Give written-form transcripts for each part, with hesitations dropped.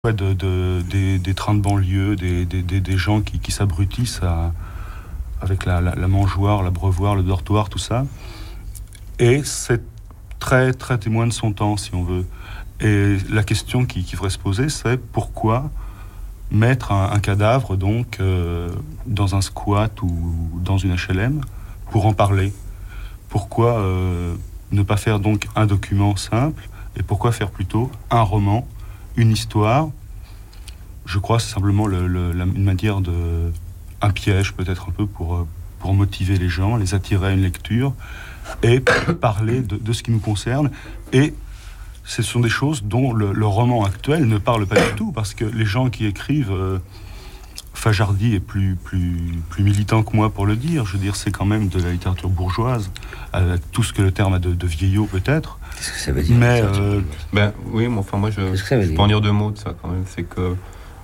Ouais, des trains de banlieue, des gens qui s'abrutissent avec la mangeoire, l'abreuvoir, le dortoir, tout ça. Et c'est très, très témoin de son temps, si on veut. Et la question qui devrait se poser, c'est pourquoi mettre un cadavre, donc, dans un squat ou dans une HLM pour en parler? Pourquoi ne pas faire donc un document simple, et pourquoi faire plutôt un roman, une histoire? Je crois que c'est simplement une manière un piège peut-être un peu pour motiver les gens, les attirer à une lecture et parler de ce qui nous concerne. Et ce sont des choses dont le roman actuel ne parle pas du tout, parce que les gens qui écrivent, Fajardi est plus militant que moi pour le dire. Je veux dire, c'est quand même de la littérature bourgeoise, avec tout ce que le terme a de vieillot peut-être. Qu'est-ce que ça veut dire? Mais oui, mais enfin moi je peux en dire deux mots de ça quand même. C'est que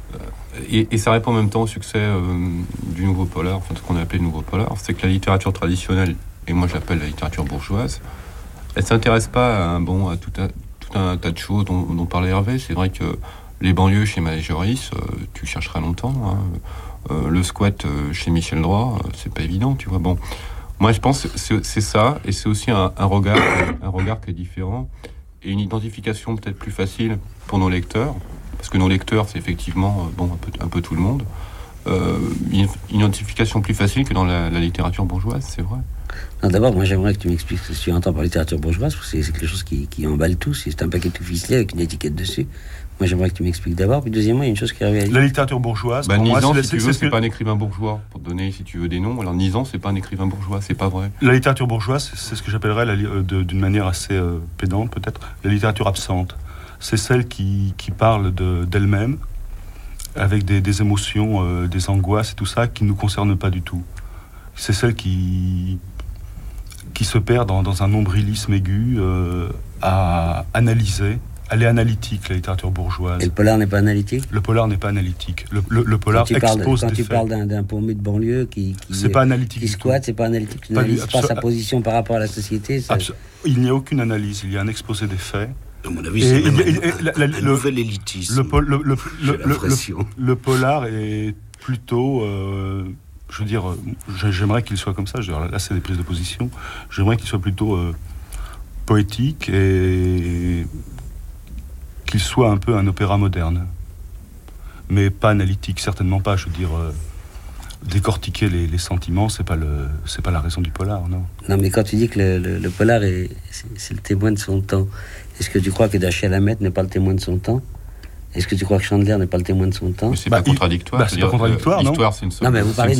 et ça répond en même temps au succès du nouveau polar, enfin ce qu'on a appelé le nouveau polar. C'est que la littérature traditionnelle, et moi je l'appelle la littérature bourgeoise, elle s'intéresse pas à tout un tas de choses dont parlait Hervé. C'est vrai que les banlieues chez Maël Joris, tu chercheras longtemps. Le squat chez Michel Droit, c'est pas évident, tu vois. Bon, moi je pense que c'est ça, et c'est aussi un regard qui est différent, et une identification peut-être plus facile pour nos lecteurs, parce que nos lecteurs, c'est effectivement un peu tout le monde. Une identification plus facile que dans la littérature bourgeoise, c'est vrai. Non, d'abord, moi j'aimerais que tu m'expliques ce que tu entends par littérature bourgeoise, parce que c'est quelque chose qui emballe tout. C'est un paquet tout ficelé avec une étiquette dessus. Moi j'aimerais que tu m'expliques d'abord. Puis deuxièmement, il y a une chose qui revient à dire. La littérature bourgeoise, pour Nizan, moi, si tu veux, c'est pas un écrivain bourgeois. Pour te donner, si tu veux, des noms. Alors Nizan, c'est pas un écrivain bourgeois, c'est pas vrai. La littérature bourgeoise, c'est ce que j'appellerais, d'une manière assez pédante peut-être, la littérature absente. C'est celle qui parle d'elle-même, avec des émotions, des angoisses et tout ça, qui ne nous concernent pas du tout. C'est celle qui se perd dans un nombrilisme aigu à analyser. Elle est analytique, la littérature bourgeoise. Et le polar n'est pas analytique? Le polar n'est pas analytique. Le polar expose des faits. Quand tu parles d'un paumé de banlieue qui c'est pas analytique qui squatte, c'est pas analytique. Tu n'analyses pas sa position par rapport à la société. Il n'y a aucune analyse, il y a un exposé des faits. À mon avis, c'est le nouvel élitisme. Le polar est plutôt... je veux dire, j'aimerais qu'il soit comme ça. Là, c'est des prises de position. J'aimerais qu'il soit plutôt poétique et qu'il soit un peu un opéra moderne. Mais pas analytique, certainement pas. Je veux dire, décortiquer les sentiments, c'est pas la raison du polar, non. Non, mais quand tu dis que le polar c'est le témoin de son temps, est-ce que tu crois que Dashiell Hammett n'est pas le témoin de son temps? Est-ce que tu crois que Chandler n'est pas le témoin de son temps? Mais c'est pas contradictoire. C'est pas contradictoire, non? L'histoire, c'est une somme, non, mais vous parlez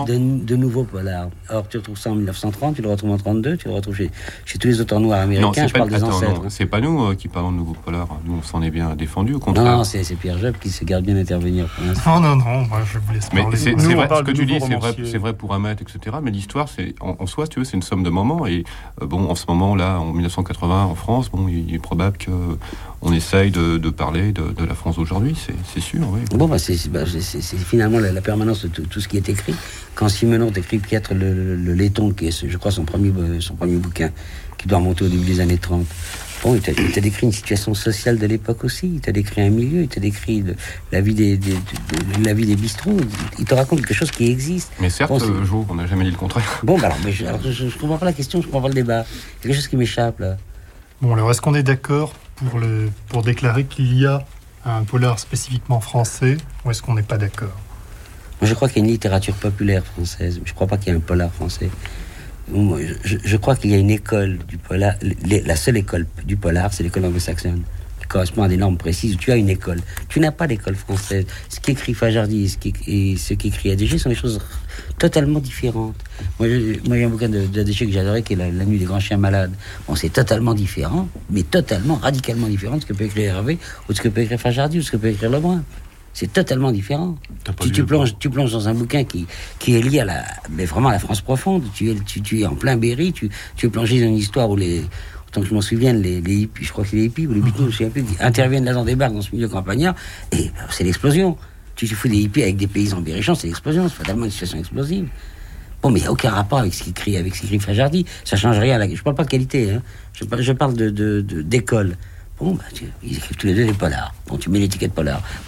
de nouveau polar. Or, tu retrouves ça en 1930, tu le retrouves en 1932, tu le retrouves chez tous les auteurs noirs américains. Je parle des ancêtres. Non, c'est pas nous qui parlons de nouveau polar. Nous, on s'en est bien défendu, au contraire. Non, c'est Pierre Job qui se garde bien d'intervenir pour l'instant. Non, moi je vous laisse parler. Mais c'est vrai, ce que tu dis, c'est vrai pour Hammett, etc. Mais l'histoire, c'est en soi, si tu veux, c'est une somme de moments. Et en ce moment-là, en 1980, en France, il est probable qu'on essaye de parler de la France d'aujourd'hui. C'est sûr, oui. Bon, c'est finalement la permanence de tout ce qui est écrit. Quand Simenon écrit Piètre le Laiton, qui est, je crois, son premier bouquin, qui doit remonter au début des années 30, bon, il t'a décrit une situation sociale de l'époque aussi, il t'a décrit un milieu, il t'a décrit la vie des bistrots, il te raconte quelque chose qui existe. Mais certes, Jo, on n'a jamais dit le contraire. Bon, alors je comprends pas la question, je comprends pas le débat. Il y a quelque chose qui m'échappe, là. Bon, alors est-ce qu'on est d'accord pour déclarer qu'il y a un polar spécifiquement français, ou est-ce qu'on n'est pas d'accord? Moi, je crois qu'il y a une littérature populaire française, mais je ne crois pas qu'il y ait un polar français. Moi, je crois qu'il y a une école du polar, la seule école du polar, c'est l'école anglo-saxonne, qui correspond à des normes précises, où tu as une école. Tu n'as pas d'école française. Ce qu'écrit Fajardi et ce qu'écrit Adégé sont des choses totalement différentes. Moi, il y a un bouquin d'Adégé que j'adorais, qui est la Nuit des grands chiens malades. Bon, c'est totalement différent, mais totalement, radicalement différent de ce que peut écrire Hervé, ou de ce que peut écrire Fajardi, ou de ce que peut écrire Lebrun. C'est totalement différent. Si tu plonges dans un bouquin qui est lié mais vraiment à la France profonde, tu es en plein Berry, tu es plongé dans une histoire où autant que je m'en souvienne, les hippies, je crois que c'est les hippies ou les Beatles, je ne sais plus, qui interviennent là dans des bars dans ce milieu campagnard, et c'est l'explosion. Tu fous des hippies avec des paysans berrichons, c'est l'explosion, c'est fatalement une situation explosive. Bon, mais il n'y a aucun rapport avec ce qu'écrit Fajardi. Ça ne change rien. Je ne parle pas de qualité, hein. Je parle d'école. Bon, ils écrivent tous les deux des polars. Bon, tu mets l'étiquette polar.